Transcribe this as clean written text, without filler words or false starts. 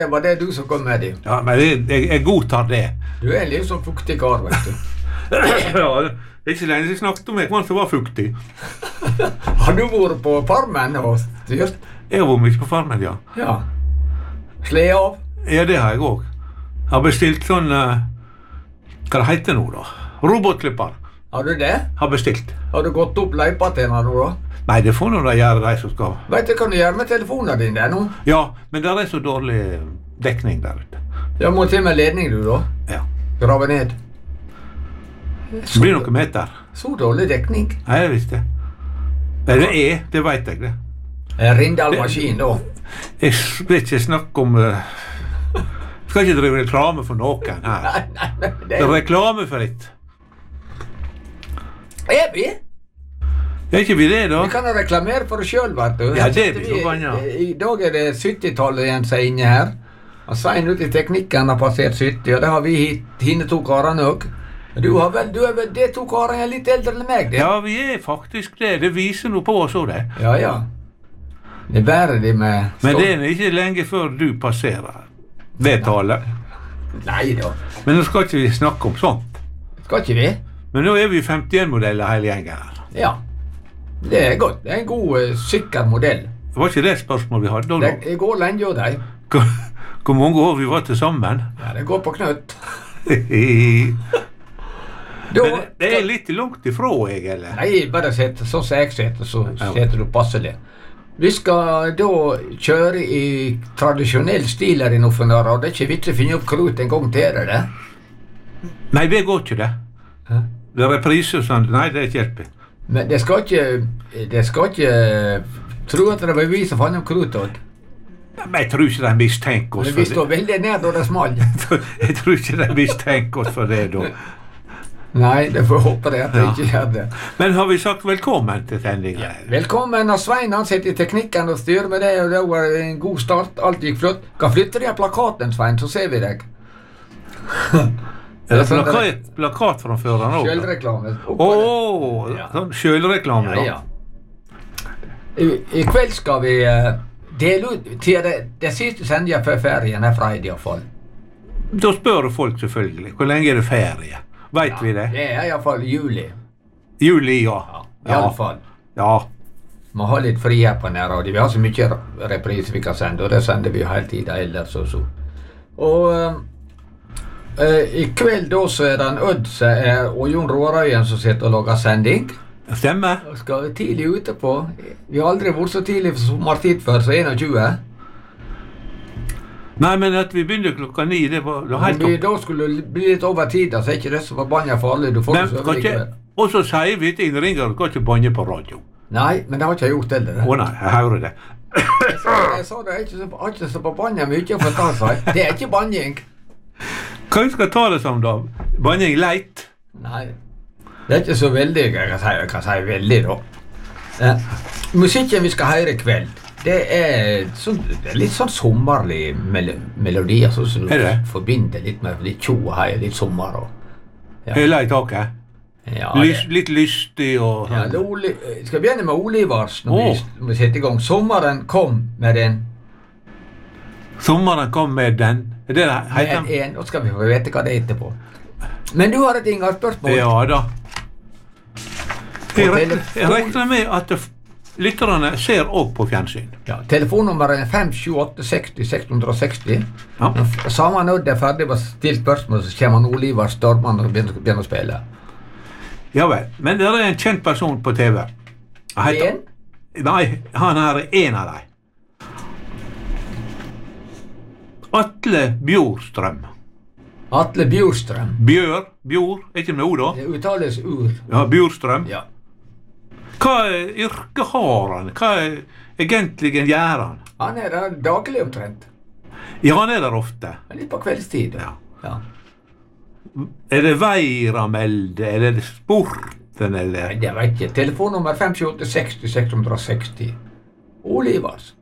Det var det du som kom med dem. Ja, men jeg godtar det. Du er litt sånn fuktig kar, vet du. Ja, det er ikke lenge siden jeg snakket om jeg som var fuktig. Har du vært på farmen og styrt? Jeg har vært mye på farmen, ja. Ja. Sle av? Ja, det har jeg også. Jeg har bestilt sånn, hva det heter nå da? Robotklipper. Har du det? Har bestilt. Har du gått opp løypa til henne nå da? Nei, det får noe de gjøre, de som skal. Vet du hva du gjør med telefonen din der nå? Ja, men det er så dårlig dekning der ute. Ja, må til med ledning du da. Ja. Grave ned. Det blir noe meter. Så dårlig dekning. Nei, jeg visste det. Nei, det vet jeg det. Rindal maskin da. Jeg vil ikke snakke om... skal ikke drive reklame for noen her. Nei, det er reklamefritt. Er vi? Er ikke vi det da? Vi kan reklamere for det selv, vet du. Ja, det er vi så banna. I dag er det 70-tallet igjen som er inne her. Og Svein ut i teknikken har passert 70, og det har vi hine to karene også. Du er vel, de to karene er litt eldre enn meg, det. Ja, vi er faktisk det. Det viser noe på oss også, det. Ja, ja. Det bærer de med... Men det er ikke lenge før du passerer det tallet. Nei da. Men nå skal ikke vi snakke om sånt. Skal ikke vi? Men nå er vi 51-modeller hele gjengen her. Ja. Det er godt. Det er en god, sikker modell. Det var ikke det spørsmål vi hadde da? Det går lenge av deg. Hvor mange år vi var til sammen? Ja, det går på knøtt. Men det er litt langt ifra, jeg, eller? Nei, bare sett sånn som jeg setter, så setter du passelig. Vi skal da kjøre i tradisjonell stil her i Noffenara, og det er ikke vits å finne opp krut en gang til, er det? Nei, det går ikke det. Hæ? Det er reprise og sånn. Nei, det er ikke hjelp. Men det skal ikke tro at det var vi som fant opp krutet. Men jeg tror ikke de mistenker oss for det. Vi står veldig ned da det smalt. Jeg tror ikke de mistenker oss for det da. Nei, det får håpe det at det ikke gjør det. Men har vi sagt velkommen til sendingen? Ja. Velkommen, og Svein han sitter i teknikken og styrer med det, og det var en god start, alt gikk flott. Kan flytte de plakaten, Svein, så ser vi deg. Er det plakat framfor han også? Selvreklame. Sånn selvreklame da. Ja, ja. I kveld skal vi dele ut til det siste sendingen før ferien er fredag i hvert fall. Da spør folk selvfølgelig, hvor lenge er det ferie? Vet vi det? Det er i hvert fall juli. Juli, ja. I alle fall. Ja. Vi har litt fri her på nærradio. Vi har så mye reprise vi kan sende, og det sender vi hele tiden ellers og så. Og i kveld da så er det en Odd og Jon Rårøyen som sitter og lager sending. Stemmer. Og skal tidlig ute på. Vi har aldri vært så tidlig for sommertid før, så 21. Nei, men at vi begynner klokka 9, det var helt topp. Da skulle det bli litt over tid, så er ikke det så forbannet farlig. Du får det så overlikevel. Og så sier vi til Ingen ringer, du kan ikke banne på radio. Nei, men det har ikke jeg gjort heller. Å nei, jeg hører det. Jeg sa det, jeg har ikke så forbannet mye å fortale seg. Det er ikke banning. Hva skal ta det som da? Banning leit? Nei, det er ikke så veldig, jeg kan si veldig da. Musikken vi skal høre i kveld, det er litt sånn sommerlig melodier, sånn som du forbinder litt med litt tjo og hei, litt sommer og... Hele i taket? Ja, litt lystig og... Ja, skal begynne med Olivars når vi setter i gang. Sommeren kom med den. Sommeren kom med den? Er det heter den? Nå skal vi få vite hva det heter på. Men du har et spørsmål. Ja da. Jeg regner med at lytterne ser også på fjernsyn. Ja, telefonnummeret er 57860-660. Ja. Samme når det er ferdig med å stille spørsmål, så kommer Olivar Stormann og begynner å spille. Ja vel, men det er en kjent person på TV. En? Nei, han er en av dem. Atle Bjorstrøm. Atle Bjorstrøm. Bjor, er ikke med ord da? Det uttales ur. Ja, Bjorstrøm. Ja. Hva yrke har han? Hva egentlig gjør han? Han er der daglig omtrent. Ja, han er der ofte. Litt på kveldstid. Ja. Ja. Er det Veiramelde, eller er det sporten, eller? Nei, det vet jeg ikke. Telefonnummer 57860-660. Olivars.